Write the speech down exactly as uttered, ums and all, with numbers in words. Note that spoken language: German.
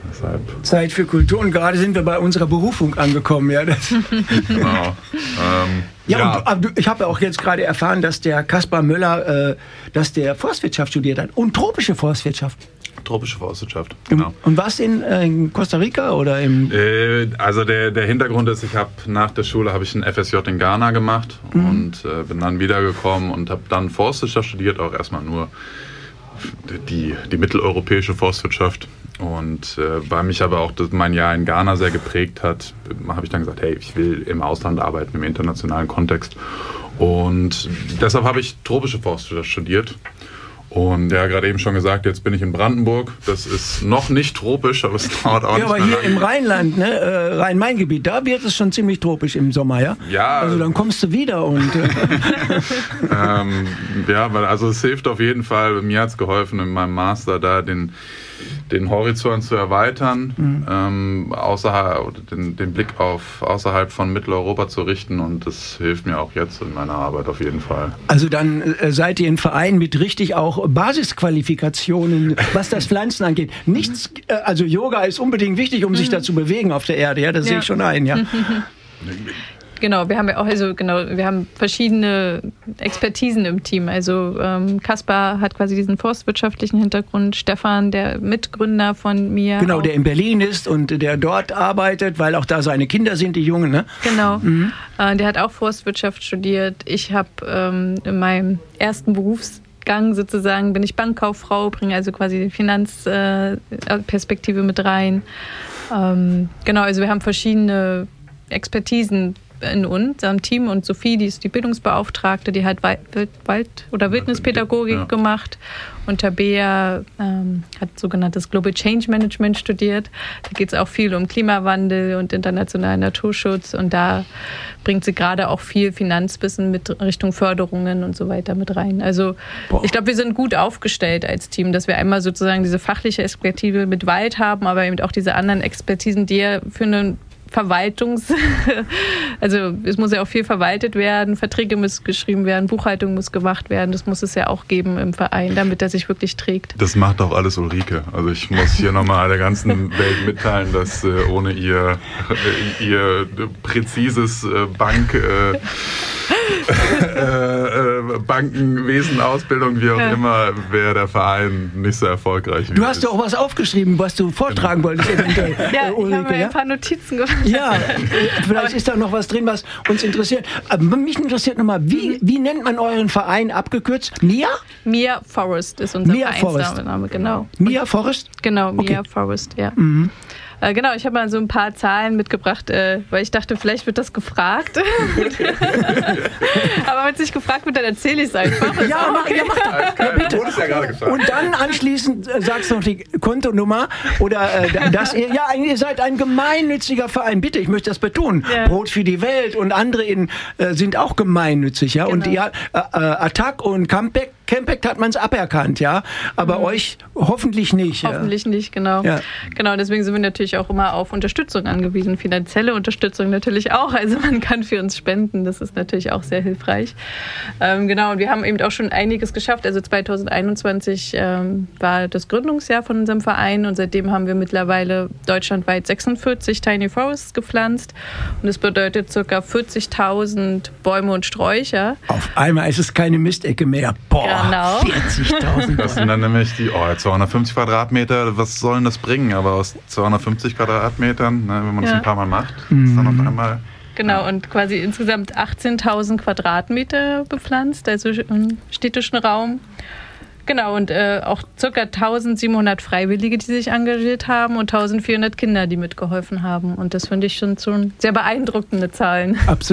Deshalb. Zeit für Kultur und gerade sind wir bei unserer Berufung angekommen. Ja, das Genau. Ähm, ja, ja. Und, aber ich habe ja auch jetzt gerade erfahren, dass der Kaspar Möller, äh, dass der Forstwirtschaft studiert hat und tropische Forstwirtschaft. Tropische Forstwirtschaft, genau. Und was in, äh, in Costa Rica oder im... Äh, also der, der Hintergrund ist, ich habe nach der Schule habe ich ein F S J in Ghana gemacht mhm. und äh, bin dann wiedergekommen und habe dann Forstwirtschaft studiert, auch erstmal nur die, die mitteleuropäische Forstwirtschaft. Und äh, weil mich aber auch das, mein Jahr in Ghana sehr geprägt hat, habe ich dann gesagt, hey, ich will im Ausland arbeiten, im internationalen Kontext. Und deshalb habe ich tropische Forstwirtschaft studiert. Und ja, gerade eben schon gesagt, jetzt bin ich in Brandenburg. Das ist noch nicht tropisch, aber es dauert auch ja, nicht aber mehr hier lang. im Rheinland, ne, äh, Rhein-Main-Gebiet, da wird es schon ziemlich tropisch im Sommer, ja? Ja. Also dann kommst du wieder und... Äh ähm, ja, weil also es hilft auf jeden Fall. Mir hat es geholfen, in meinem Master da den, den Horizont zu erweitern, mhm. ähm, außerhalb, den, den Blick auf außerhalb von Mitteleuropa zu richten und das hilft mir auch jetzt in meiner Arbeit auf jeden Fall. Also dann äh, seid ihr ein Verein mit richtig auch Basisqualifikationen, was das Pflanzen angeht. Nichts, äh, also Yoga ist unbedingt wichtig, um mhm. sich da zu bewegen auf der Erde, ja, das ja. sehe ich schon ein, ja. Genau, wir haben ja auch, also genau, wir haben verschiedene Expertisen im Team. Also ähm, Kaspar hat quasi diesen forstwirtschaftlichen Hintergrund, Stefan, der Mitgründer von mir. Genau, auch. Der in Berlin ist und der dort arbeitet, weil auch da seine Kinder sind, die Jungen, ne? Genau, mhm. äh, der hat auch Forstwirtschaft studiert. Ich habe ähm, in meinem ersten Berufsgang sozusagen, bin ich Bankkauffrau, bringe also quasi die Finanzperspektive äh, mit rein. Ähm, genau, also wir haben verschiedene Expertisen in unserem Team und Sophie, die ist die Bildungsbeauftragte, die hat Wald-, Wald- oder Wildnispädagogik ja. gemacht und Tabea ähm, hat sogenanntes Global Change Management studiert. Da geht es auch viel um Klimawandel und internationalen Naturschutz und da bringt sie gerade auch viel Finanzwissen mit Richtung Förderungen und so weiter mit rein. Also Boah. ich glaube, wir sind gut aufgestellt als Team, dass wir einmal sozusagen diese fachliche Expertise mit Wald haben, aber eben auch diese anderen Expertisen, die ja für einen Verwaltungs-, also es muss ja auch viel verwaltet werden, Verträge müssen geschrieben werden, Buchhaltung muss gemacht werden, das muss es ja auch geben im Verein, damit er sich wirklich trägt. Das macht auch alles Ulrike. Also ich muss hier nochmal der ganzen Welt mitteilen, dass äh, ohne ihr, äh, ihr präzises äh, Bank... Äh, äh, äh, Bankenwesen, Ausbildung, wie auch ja. immer, wäre der Verein nicht so erfolgreich. Du hast ja auch was aufgeschrieben, was du vortragen genau. wolltest. Eventuell, ja, Ulrike, ich habe mir ja? ein paar Notizen gemacht. Ja, vielleicht aber ist da noch was drin, was uns interessiert. Aber mich interessiert nochmal, wie, wie nennt man euren Verein abgekürzt? Mia? Mia Forest ist unser Mia Vereinsname, genau. Mia Forest? Genau, Mia okay. Forest, ja. Mhm. Äh, genau, ich habe mal so ein paar Zahlen mitgebracht, äh, weil ich dachte, vielleicht wird das gefragt. Aber wenn es nicht gefragt wird, dann erzähle ich es einfach. Ja, mach, okay. ja, mach doch. Ja, bitte. Ja gerade gefragt. Und dann anschließend äh, sagst du noch die Kontonummer oder äh, dass ihr, ja, ihr seid ein gemeinnütziger Verein. Bitte, ich möchte das betonen. Ja. Brot für die Welt und andere in, äh, sind auch gemeinnützig, ja. Genau. Und ja, äh, äh, Attac und Campec Campact hat man es aberkannt, ja, aber mhm. euch hoffentlich nicht. Hoffentlich ja. nicht, genau. Ja. Genau, deswegen sind wir natürlich auch immer auf Unterstützung angewiesen, finanzielle Unterstützung natürlich auch, also man kann für uns spenden, das ist natürlich auch sehr hilfreich. Ähm, genau, und wir haben eben auch schon einiges geschafft, also zwanzig einundzwanzig ähm, war das Gründungsjahr von unserem Verein und seitdem haben wir mittlerweile deutschlandweit sechsundvierzig Tiny Forests gepflanzt und das bedeutet ca. vierzigtausend Bäume und Sträucher. Auf einmal ist es keine Mistecke mehr. Boah. Genau. vierzigtausend. Das sind dann nämlich die oh, zweihundertfünfzig Quadratmeter, was sollen das bringen? Aber aus zweihundertfünfzig Quadratmetern, ne, wenn man das ja. ein paar Mal macht, mhm. ist dann auf einmal... Genau, und quasi insgesamt achtzehntausend Quadratmeter bepflanzt, also im städtischen Raum. Genau, und äh, auch ca. eintausendsiebenhundert Freiwillige, die sich engagiert haben und eintausendvierhundert Kinder, die mitgeholfen haben. Und das finde ich schon, schon sehr beeindruckende Zahlen. Absolut.